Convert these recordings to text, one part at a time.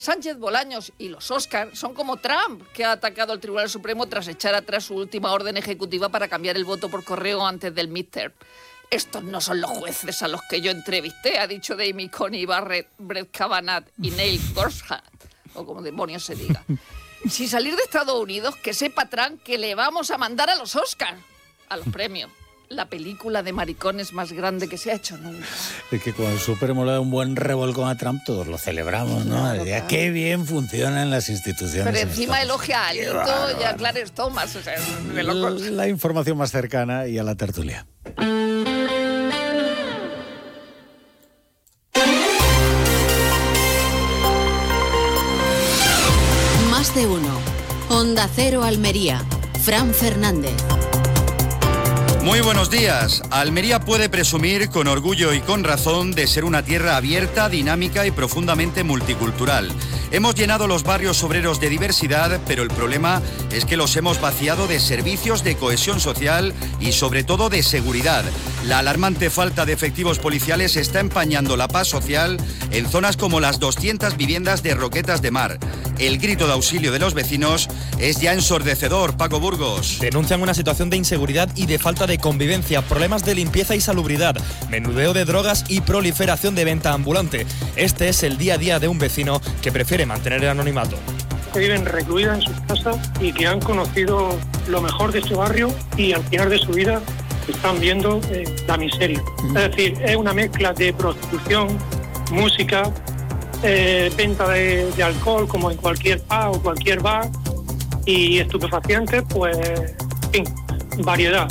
Sánchez Bolaños y los Oscar son como Trump, que ha atacado al Tribunal Supremo tras echar atrás su última orden ejecutiva para cambiar el voto por correo antes del midterm. Estos no son los jueces a los que yo entrevisté, ha dicho Amy Coney Barrett, Brett Kavanaugh y Neil Gorsuch, o como demonios se diga. Sin salir de Estados Unidos, que sepa Trump que le vamos a mandar a los Oscar, a los premios. La película de maricones más grande que se ha hecho nunca. Es que con el Supremo le da un buen revolcón a Trump, todos lo celebramos, ¿no? Claro, claro. Qué bien funcionan las instituciones. Pero encima elogia a Alito y a Clarence Thomas. O sea, de locos. La información más cercana y a la tertulia. Más de uno. Onda Cero Almería. Fran Fernández. Muy buenos días. Almería puede presumir con orgullo y con razón de ser una tierra abierta, dinámica y profundamente multicultural. Hemos llenado los barrios obreros de diversidad, pero el problema es que los hemos vaciado de servicios de cohesión social y sobre todo de seguridad. La alarmante falta de efectivos policiales está empañando la paz social en zonas como las 200 viviendas de Roquetas de Mar. El grito de auxilio de los vecinos es ya ensordecedor. Paco Burgos. Denuncian una situación de inseguridad y de falta de convivencia, problemas de limpieza y salubridad, menudeo de drogas y proliferación de venta ambulante. Este es el día a día de un vecino que prefiere mantener el anonimato. Que viven recluidas en sus casas y que han conocido lo mejor de este barrio y al final de su vida están viendo la miseria. Es decir, es una mezcla de prostitución, música, venta de alcohol como en cualquier pub o cualquier bar y estupefacientes, pues, en fin, variedad.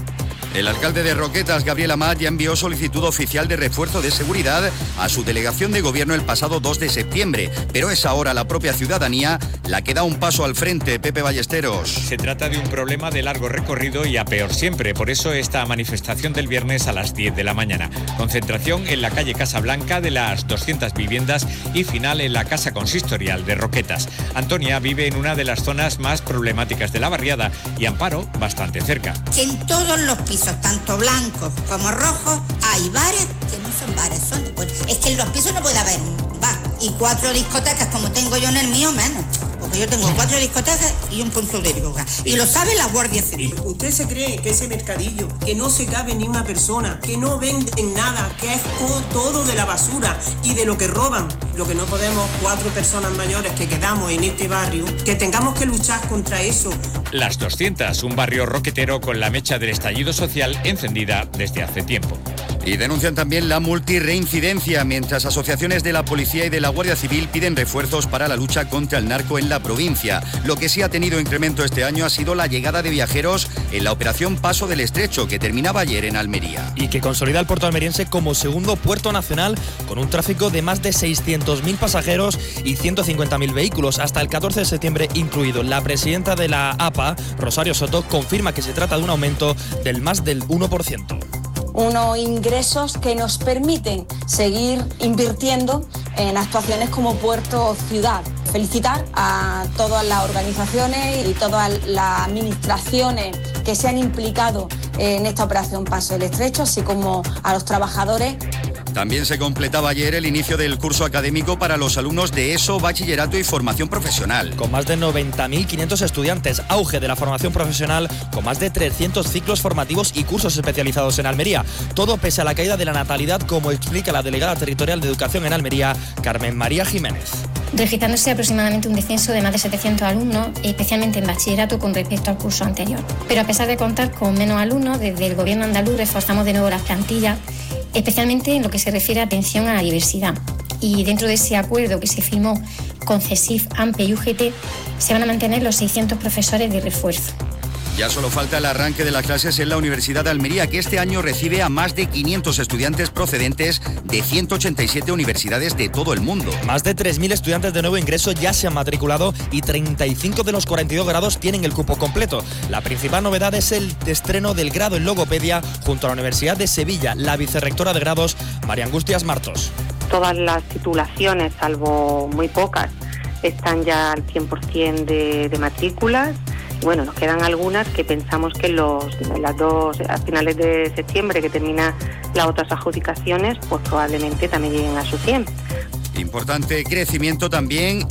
El alcalde de Roquetas, Gabriel Amat, ya envió solicitud oficial de refuerzo de seguridad a su delegación de gobierno el pasado 2 de septiembre, pero es ahora la propia ciudadanía la que da un paso al frente. Pepe Ballesteros. Se trata de un problema de largo recorrido y a peor siempre, por eso esta manifestación del viernes a las 10 de la mañana. Concentración en la calle Casablanca de las 200 viviendas y final en la Casa Consistorial de Roquetas. Antonia vive en una de las zonas más problemáticas de la barriada y Amparo bastante cerca. En todos los pisos, tanto blancos como rojos, hay bares que no son bares, es que en los pisos no puede haber un bar. Y 4 discotecas como tengo yo en el mío, menos. Porque yo tengo 4 discotecas y un punto de droga. Y lo sabe la Guardia Civil. ¿Usted se cree que ese mercadillo, que no se cabe ni una persona, que no venden nada, que es todo de la basura y de lo que roban? Lo que no podemos, 4 personas mayores que quedamos en este barrio, que tengamos que luchar contra eso. Las 200, un barrio roquetero con la mecha del estallido social encendida desde hace tiempo. Y denuncian también la multirreincidencia, mientras asociaciones de la policía y de la Guardia Civil piden refuerzos para la lucha contra el narco en la provincia. Lo que sí ha tenido incremento este año ha sido la llegada de viajeros en la operación Paso del Estrecho, que terminaba ayer en Almería. Y que consolida el puerto almeriense como segundo puerto nacional, con un tráfico de más de 600.000 pasajeros y 150.000 vehículos, hasta el 14 de septiembre incluido. La presidenta de la APA, Rosario Soto, confirma que se trata de un aumento del más del 1%. Unos ingresos que nos permiten seguir invirtiendo en actuaciones como Puerto o Ciudad. Felicitar a todas las organizaciones y todas las administraciones que se han implicado en esta operación Paso del Estrecho, así como a los trabajadores. También se completaba ayer el inicio del curso académico para los alumnos de ESO, bachillerato y formación profesional. Con más de 90.500 estudiantes, auge de la formación profesional, con más de 300 ciclos formativos y cursos especializados en Almería. Todo pese a la caída de la natalidad, como explica la delegada territorial de Educación en Almería, Carmen María Jiménez. Registrándose aproximadamente un descenso de más de 700 alumnos, especialmente en bachillerato con respecto al curso anterior. Pero a pesar de contar con menos alumnos, desde el Gobierno andaluz reforzamos de nuevo las plantillas, especialmente en lo que se refiere a atención a la diversidad. Y dentro de ese acuerdo que se firmó con CESIF, AMPE y UGT, se van a mantener los 600 profesores de refuerzo. Ya solo falta el arranque de las clases en la Universidad de Almería, que este año recibe a más de 500 estudiantes procedentes de 187 universidades de todo el mundo. Más de 3.000 estudiantes de nuevo ingreso ya se han matriculado y 35 de los 42 grados tienen el cupo completo. La principal novedad es el estreno del grado en logopedia junto a la Universidad de Sevilla. La vicerrectora de grados, María Angustias Martos. Todas las titulaciones, salvo muy pocas, están ya al 100% de matrículas. Bueno, nos quedan algunas que pensamos que las dos, a finales de septiembre, que terminan las otras adjudicaciones, pues probablemente también lleguen a su 100. Importante crecimiento también